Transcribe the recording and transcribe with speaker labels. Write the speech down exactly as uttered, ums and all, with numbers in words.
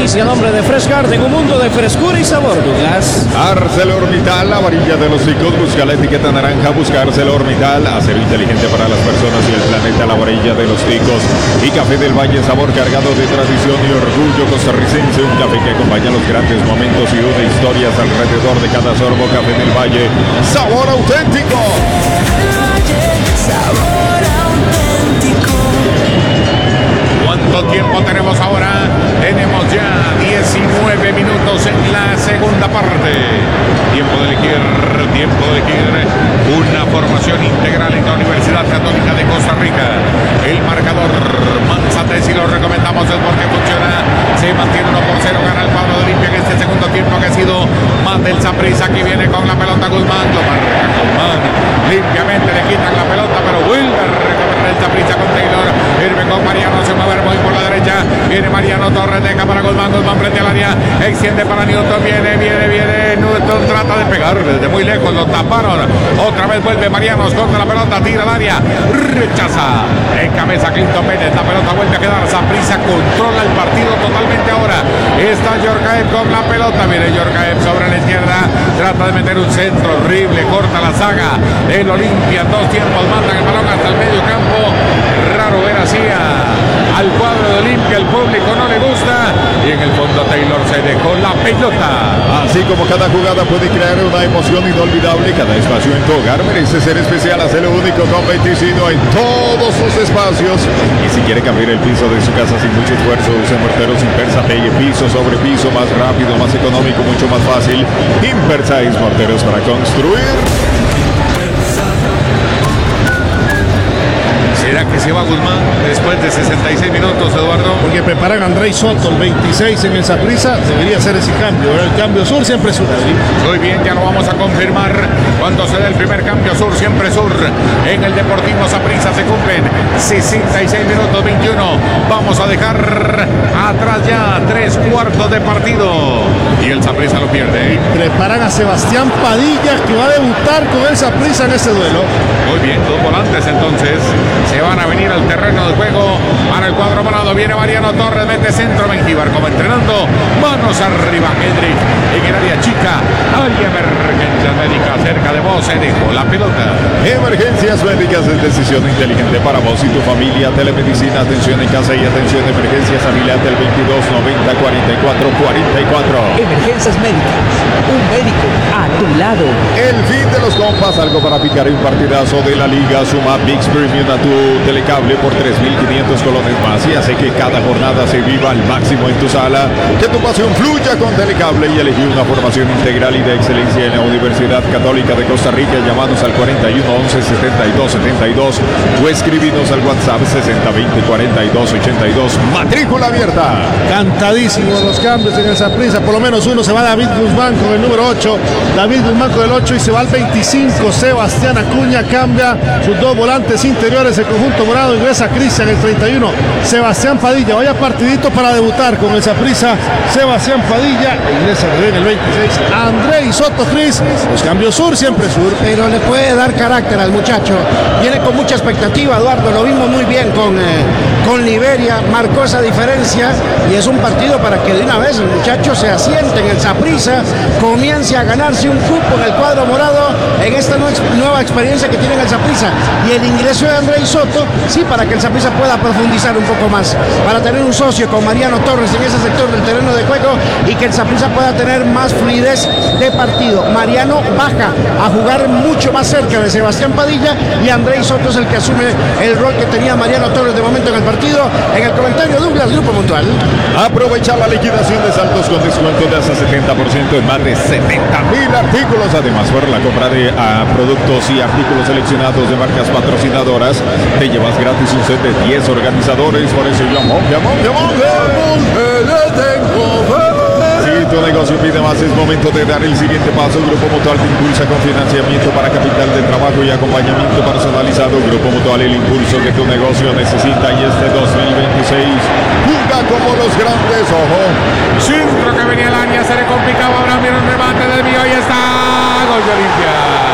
Speaker 1: inicia a nombre de Fresh Garden, un mundo de frescura y sabor, Douglas.
Speaker 2: ArcelorMittal, la varilla de los ticos, busca la etiqueta naranja, busca ArcelorMittal, acero inteligente para las personas y el planeta, la varilla de los ticos. Y Café del Valle, sabor cargado de tradición y orgullo costarricense, un café que acompaña los grandes momentos y une historias alrededor de cada sorbo. Café del Valle, sabor auténtico.
Speaker 3: Sabor auténtico.
Speaker 4: ¿Cuánto tiempo tenemos ahora? Tenemos ya diecinueve minutos en la segunda parte. Tiempo de elegir, tiempo de elegir una formación integral en la Universidad Católica de Costa Rica. El marcador Manzate, si lo recomendamos es porque funciona. Se mantiene uno por cero, gana el cuadro de Olimpia en este segundo tiempo que ha sido más del Saprissa, que viene con la pelota Guzmán. Lo marca Guzmán. Limpiamente le quitan la pelota, pero vuelve a recuperar el Saprissa con Taylor. Irme con Mariano, se mueve muy por la derecha. Viene Mariano Torres, deja para Guzmán. Guzmán frente al área, extiende para Newton. Viene, viene, viene. Newton trata de pegar desde muy lejos, lo taparon. Otra vez vuelve Mariano, esconde la pelota, tira al área, rechaza. En cabeza Clinton Pérez, la pelota vuelve a quedar. Saprissa controla el partido totalmente ahora. Está Yorkaev con la pelota. Mire, Yorkaev sobre la izquierda, trata de meter un centro horrible, corta la saga. El Olimpia, dos tiempos, mandan el balón hasta el medio campo. Raro ver así a, al cuadro de Olimpia, el público no le gusta. Y en el fondo Taylor se dejó la pelota.
Speaker 2: Así como cada jugada puede crear una emoción inolvidable, cada espacio en tu hogar merece ser especial. Hazlo único con Veinticino en todos sus espacios. Y si quiere cambiar el piso de su casa sin mucho esfuerzo, use morteros Impersa. Pegue piso sobre piso, más rápido, más económico, mucho más fácil. Impersa es morteros para construir.
Speaker 4: ¿Será que se va Guzmán después de sesenta y seis minutos, Eduardo?
Speaker 5: Porque preparan a Andrei Soto, el veintiséis en el Saprissa, debería ser ese cambio. El cambio sur siempre es sur.
Speaker 4: Muy bien, ya lo vamos a confirmar cuando se dé el primer cambio sur, siempre sur. En el Deportivo Saprissa se cumplen sesenta y seis minutos veintiuno. Vamos a dejar atrás ya tres cuartos de partido. Y el Saprissa lo pierde.
Speaker 5: Preparan a Sebastián Padilla, que va a debutar con el Saprissa en este duelo.
Speaker 4: Muy bien, dos volantes entonces. Se van a venir al terreno de juego para el cuadro morado. Viene Mariano Torres, mete centro. Mengíbar como entrenando. Manos arriba, Hendrik en el área chica. Hay emergencias médicas cerca de vos. Se dejó la pelota.
Speaker 2: Emergencias médicas es decisión inteligente para vos y tu familia. Telemedicina, atención en casa y atención de emergencias. Habilidad del veintidós noventa cuarenta y cuatro cuarenta y cuatro.
Speaker 1: Emergencias médicas. Un médico a tu lado.
Speaker 2: El fin de los compas, algo para picar un partidazo de la liga. Suma Big Premium a tu telecable por tres mil quinientos colones más y hace que cada jornada se viva al máximo en tu sala. Que tu pasión fluya con telecable y elegí una formación integral y de excelencia en la Universidad Católica de Costa Rica. Llamanos al cuarenta y uno once setenta y dos setenta y dos o escribinos al WhatsApp sesenta veinte cuarenta y dos ochenta y dos. Matrícula abierta.
Speaker 5: Cantadísimos los cambios en el Saprissa. Por lo menos uno se va David Guzmán con el número ocho. David Guzmán con el ocho y se va al veinticinco. Sebastián Acuña cambia sus dos volantes interiores. El conjunto morado ingresa Cristian el treinta y uno. Sebastián Padilla, vaya partidito para debutar con el Saprissa. Sebastián Padilla ingresa en el veintiséis. Andrei Soto Cris. Los cambios sur, siempre sur.
Speaker 6: Pero le puede dar carácter al muchacho. Viene con mucha expectativa, Eduardo. Lo vimos muy bien con, eh, con Liberia. Marcó esa diferencia y es un partido para que de una vez el muchacho se asiente en el Saprissa, comience a ganarse un cupo en el cuadro morado en esta nueva experiencia que tiene en el Saprissa. Y el ingreso de Andrei Soto, sí, para que el Saprissa pueda profundizar un poco más, para tener un socio con Mariano Torres en ese sector del terreno de juego y que el Saprissa pueda tener más fluidez de partido. Mariano baja a jugar mucho más cerca de Sebastián Padilla y Andrei Soto es el que asume el rol que tenía Mariano Torres de momento en el partido. En el comentario Douglas, Grupo Mutual.
Speaker 2: Aprovecha la liquidación de saldos con descuento de hasta setenta por ciento en más de setenta mil artículos. Además, por la compra de a, productos y artículos seleccionados de marcas patrocinadoras, te llevas gratis un set de diez organizadores. Por eso yo monje, monje, monje, monje, le tengo fe. Si tu negocio pide más, es momento de dar el siguiente paso. Grupo Mutual te impulsa con financiamiento para capital de trabajo y acompañamiento personalizado. Grupo Mutual, el impulso que tu negocio necesita. Y este dos mil veintiséis juega como los grandes. Ojo.
Speaker 4: Centro que venía al área, se le complicaba. Ahora mira un remate del mío. Ahí está. Gol de Olimpia.